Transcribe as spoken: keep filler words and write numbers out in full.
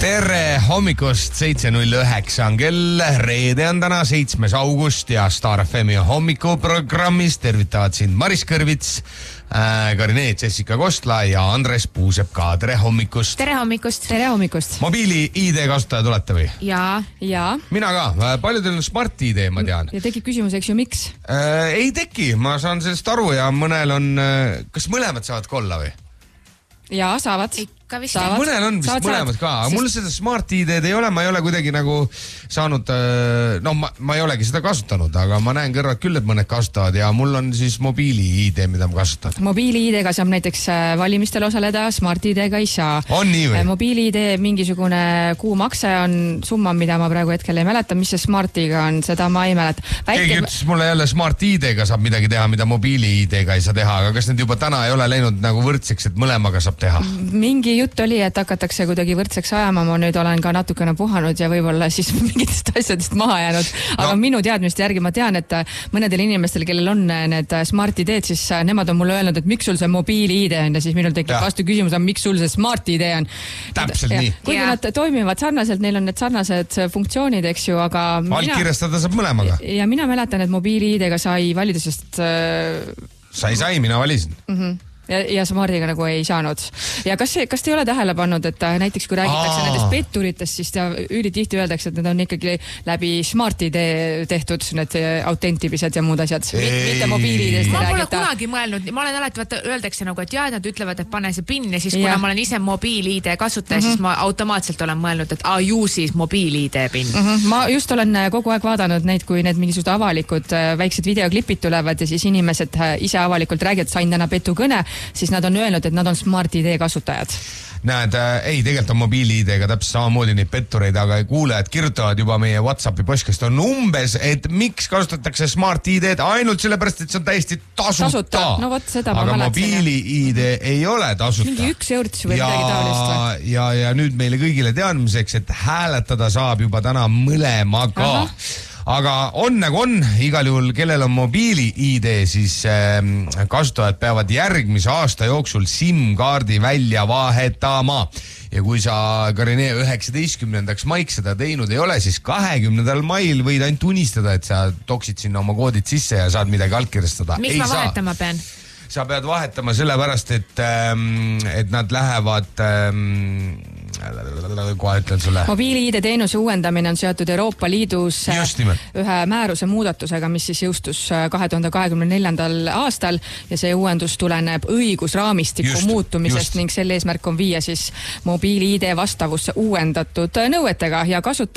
Tere hommikust, seitse null üheksa on kell, reede on täna seitsmes august ja Star F M hommikuprogrammis tervitavad sind Maris Kõrvits, äh, Karinee, Jessica Kostla ja Andres Puusep ka. Tere hommikust. Tere hommikust. Tere hommikust. Mobiili I D kasutaja tulete või? Jaa. Jaa. Mina ka. Paljudel on Smart I D, ma tean. Ja tekib küsimus, eks ju, miks? Äh, ei teki, ma saan sellest aru ja mõnel on, kas mõlemad saavad ka olla või? Jaa, saavad. Ikka vist. Saavad. Mõnel on vist saavad, mõlemad ka, aga sest... mul seda Smart I D-d ei ole, ma ei ole kuidagi nagu saanud, no ma, ma ei olegi seda kasutanud, aga ma näen kõrvad küll, et mõned kasutavad ja mul on siis mobiili I D, mida ma kasutan. Mobiili I D-ga saab näiteks valimistel osaleda, Smart I D-ga ei saa. On nii või? Mobiili I D mingisugune kuumakse on summa, mida ma praegu hetkel ei mäleta, mis see Smartiga on, seda ma ei mäleta. Väike... Keegi ütles mulle jälle Smart I D-ga saab midagi teha, mida mobiili I D-ga ei saa teha, aga kas need juba täna ei ole läinud nagu võrdseks, et mõlemaga saab teha? Mingi jutt oli, et hakatakse kuidagi võrdseks ajama, ma nüüd olen ka natukene puhanud ja võib-olla siis mingitest asjadest maha jäänud, aga no. Minu teadmiste järgi ma tean, et mõnedel inimestel, kellel on need Smart I D-d, siis nemad on mulle öelnud, et miks sul see mobiili I D on ja siis minul tekib vastu küsimus, miks sul see Smart I D on. Täpselt ja, nii. Kuigi ja. Nad toimivad sarnaselt, neil on need sarnased funktsioonid, eks ju, aga allkirjastada saab mõlemaga. Ja mina mäletan, et mobiili I D-ga sai valida, sest sai, sai, mina valisin. Mhm. Ja, ja Smartiga nagu ei saanud. Ja kas, kas te ei ole tähele pannud, et näiteks kui räägitakse Aa. nendest petturitest, siis ta ülitihti öeldakse, et need on ikkagi läbi Smart I D tehtud, need autentimised ja muud asjad. Mitte mobiili I D-st ma pole kunagi mõelnud, ma olen alati, vaata, öeldakse nagu, et jah, nad ütlevad, et pane see PIN ja siis kuna ja. Ma olen ise mobiili I D kasutaja, mm -hmm. siis ma automaatselt olen mõelnud, et a, ju siis mobiili I D PIN. Mm -hmm. Ma just olen kogu aeg vaadanud neid, kui need mingisugused avalikud väiksed videoklipid tulevad ja siis inimesed ise avalikult räägivad, sain täna petukõne, siis nad on öelnud, et nad on Smart I D kasutajad. Näed, ei, tegelikult on mobiili I D-ga täpselt samamoodi neid pettureid, aga kuulajad kirjutavad juba meie WhatsAppi postkast on umbes, et miks kasutatakse Smart I D-d ainult sellepärast, et see on täiesti tasuta. tasuta. No võt, seda aga ma mobiili I D ei ole tasuta. Mingi üks eurts või midagi taolist. Ja, ja nüüd meile kõigile teadmiseks, et hääletada saab juba täna mõlemaga. Aha. Aga on nagu on, igal juhul, kellel on mobiili I D, siis äh, kasutajad peavad järgmise aasta jooksul SIM-kaardi välja vahetama. Ja kui sa, Karinee, üheksateistkümnendaks maiks seda teinud ei ole, siis kahekümnendal mail võid ainult unistada, et sa toksid sinna oma koodid sisse ja saad midagi allkirjastada. Miks ei ma saa. vahetama pean? Sa pead vahetama sellepärast, et, ähm, et nad lähevad... Ähm, kohe ütlen sulle. Mobiili I D teenuse uuendamine on seotud Euroopa Liidus ühe määruse muudatusega, mis siis jõustus kahe tuhande kahekümne neljandal aastal ja see uuendus tuleneb õigusraamistiku just, muutumisest just. Ning selle eesmärk on viia siis mobiili I D vastavusse uuendatud nõuetega ja kasutada